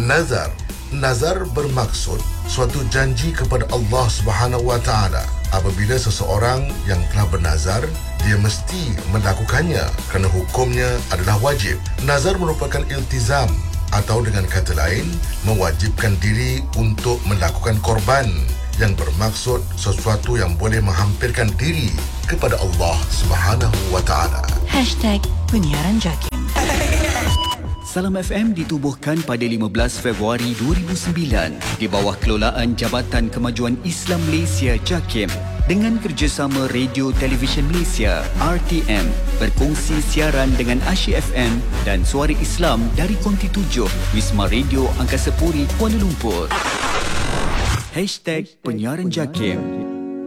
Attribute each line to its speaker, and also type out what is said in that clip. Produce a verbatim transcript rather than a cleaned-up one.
Speaker 1: Nazar. Nazar bermaksud suatu janji kepada Allah Subhanahu Wa Taala. Apabila seseorang yang telah bernazar, dia mesti melakukannya kerana hukumnya adalah wajib. Nazar merupakan iltizam atau dengan kata lain, mewajibkan diri untuk melakukan korban yang bermaksud sesuatu yang boleh menghampirkan diri kepada Allah Subhanahu Wa Taala.
Speaker 2: Hashtag Penyiaran Jakim.
Speaker 3: Salam F M ditubuhkan pada lima belas Februari dua ribu sembilan di bawah kelolaan Jabatan Kemajuan Islam Malaysia JAKIM dengan kerjasama Radio Television Malaysia R T M berkongsi siaran dengan Asyik F M dan Suara Islam dari Konti tujuh Wisma Radio Angkasa Puri Kuala Lumpur. Hashtag Penyiaran Jakim.